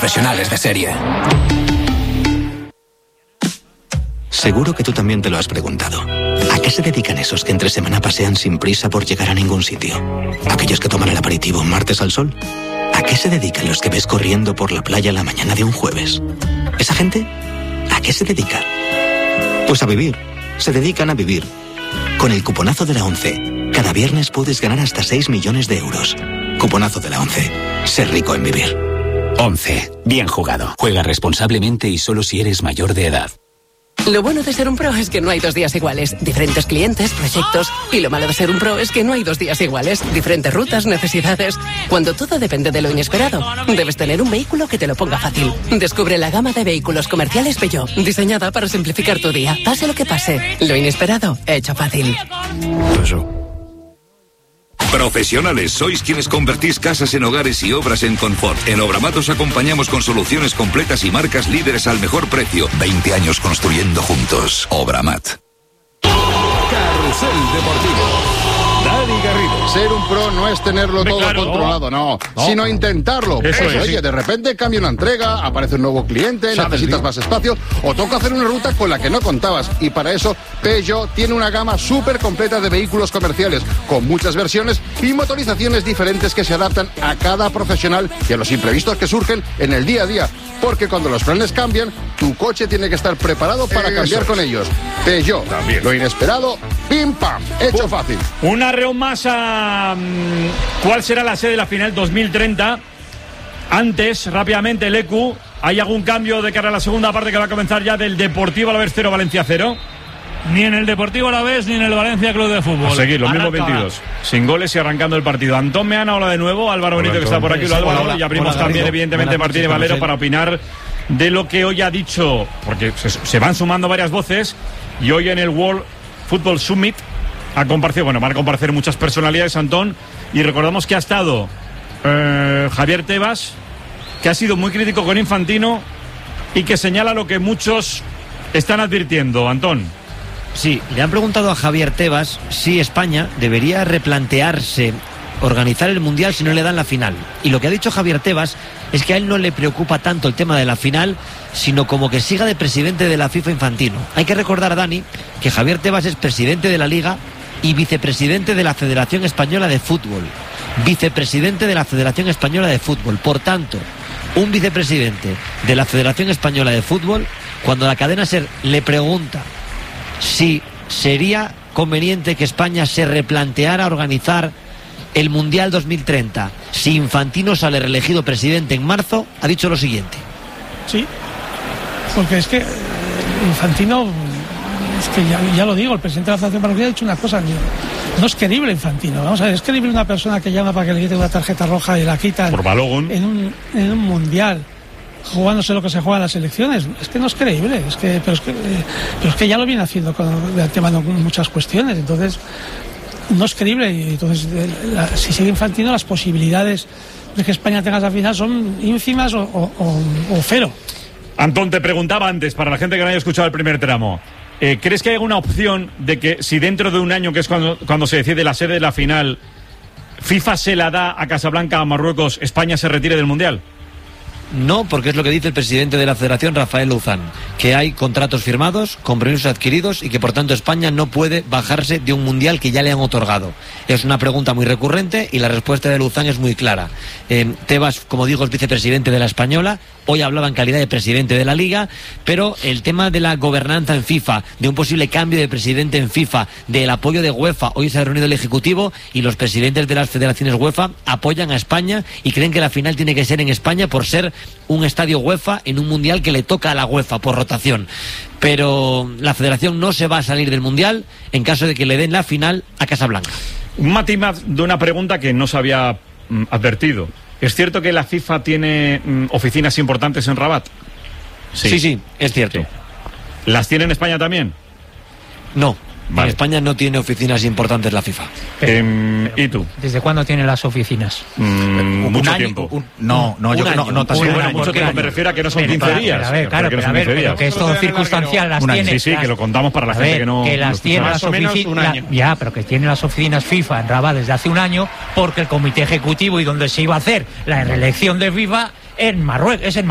profesionales de serie. Seguro que tú también te lo has preguntado. ¿A qué se dedican esos que entre semana pasean sin prisa por llegar a ningún sitio? ¿Aquellos que toman el aperitivo un martes al sol? ¿A qué se dedican los que ves corriendo por la playa la mañana de un jueves? ¿Esa gente? ¿A qué se dedica? Pues a vivir. Se dedican a vivir. Con el cuponazo de la ONCE, cada viernes puedes ganar hasta 6 millones de euros. Cuponazo de la ONCE. Ser rico en vivir. 11. Bien jugado. Juega responsablemente y solo si eres mayor de edad. Lo bueno de ser un pro es que no hay 2 días iguales. Diferentes clientes, proyectos. Y lo malo de ser un pro es que no hay 2 días iguales. Diferentes rutas, necesidades. Cuando todo depende de lo inesperado, debes tener un vehículo que te lo ponga fácil. Descubre la gama de vehículos comerciales Peugeot, diseñada para simplificar tu día. Pase lo que pase, lo inesperado, hecho fácil. Profesionales, sois quienes convertís casas en hogares y obras en confort. En Obramat os acompañamos con soluciones completas y marcas líderes al mejor precio. 20 años construyendo juntos. Obramat. Carrusel Deportivo. Dani Garrido. Ser un pro no es tenerlo todo controlado, no, sino intentarlo. Eso es, oye, de repente cambia una entrega, aparece un nuevo cliente, necesitas más espacio o toca hacer una ruta con la que no contabas. Y para eso, Peugeot tiene una gama súper completa de vehículos comerciales, con muchas versiones y motorizaciones diferentes que se adaptan a cada profesional y a los imprevistos que surgen en el día a día. Porque cuando los planes cambian, tu coche tiene que estar preparado para cambiar con ellos. Peugeot, también. Lo inesperado, pim pam, hecho fácil. Una reunión más a cuál será la sede de la final 2030. Antes, rápidamente, el EQ, ¿hay algún cambio de cara a la segunda parte que va a comenzar ya del Deportivo Alavés 0, Valencia 0? Ni en el Deportivo Alavés ni en el Valencia Club de Fútbol. A seguir, los mismos 22. Sin goles y arrancando el partido. Antón Meana, hola de nuevo. Álvaro Benito, que está por aquí. Álvaro, y abrimos también, evidentemente, Martín y Valero para opinar de lo que hoy ha dicho, porque se van sumando varias voces. Y hoy en el World Football Summit van a comparecer muchas personalidades, Antón. Y recordamos que ha estado Javier Tebas, que ha sido muy crítico con Infantino y que señala lo que muchos están advirtiendo. Antón. Sí, le han preguntado a Javier Tebas si España debería replantearse organizar el Mundial si no le dan la final. Y lo que ha dicho Javier Tebas es que a él no le preocupa tanto el tema de la final, sino como que siga de presidente de la FIFA Infantino. Hay que recordar, Dani, que Javier Tebas es presidente de la Liga y vicepresidente de la Federación Española de Fútbol. Vicepresidente de la Federación Española de Fútbol. Por tanto, un vicepresidente de la Federación Española de Fútbol, cuando la cadena SER le pregunta si sería conveniente que España se replanteara organizar el Mundial 2030 si Infantino sale reelegido presidente en marzo, ha dicho lo siguiente. Sí, porque es que Infantino, es que ya lo digo, el presidente de la Federación Parroquial ha dicho una cosa, no es creíble Infantino. Vamos a ver, es creíble una persona que llama para que le quite una tarjeta roja y la quitan por Balogun en un Mundial, jugándose lo que se juega en las elecciones. Es que no es creíble, pero es que ya lo viene haciendo con el tema de muchas cuestiones. Entonces no es creíble, y entonces si sigue Infantino, las posibilidades de que España tenga esa final son ínfimas o cero. Antón, te preguntaba antes, para la gente que no haya escuchado el primer tramo, ¿crees que hay alguna opción de que si dentro de un año, que es cuando se decide la sede de la final, FIFA se la da a Casablanca, a Marruecos, España se retire del Mundial? No, porque es lo que dice el presidente de la Federación, Rafael Luzán, que hay contratos firmados, compromisos adquiridos y que por tanto España no puede bajarse de un Mundial que ya le han otorgado. Es una pregunta muy recurrente y la respuesta de Luzán es muy clara. Tebas, como digo, es vicepresidente de la Española, hoy hablaba en calidad de presidente de la Liga, pero el tema de la gobernanza en FIFA, de un posible cambio de presidente en FIFA, del apoyo de UEFA, hoy se ha reunido el Ejecutivo y los presidentes de las federaciones UEFA apoyan a España y creen que la final tiene que ser en España por ser un estadio UEFA en un Mundial que le toca a la UEFA por rotación. Pero la Federación no se va a salir del Mundial en caso de que le den la final a Casablanca. Un matiz de una pregunta que no se había advertido. ¿Es cierto que la FIFA tiene oficinas importantes en Rabat? Sí, es cierto. Sí. ¿Las tiene en España también? No. Vale. En España no tiene oficinas importantes la FIFA. ¿Y tú? ¿Desde cuándo tiene las oficinas? Mucho tiempo. Mucho tiempo. Me refiero a que no son 15 días. Pero que es todo circunstancial. Las tiene. Sí, que lo contamos para la gente que no. Que las tiene las oficinas. Ya, pero que tiene las oficinas FIFA en Rabat desde hace un año, porque el comité ejecutivo y donde se iba a hacer la reelección de FIFA en Marruecos, es en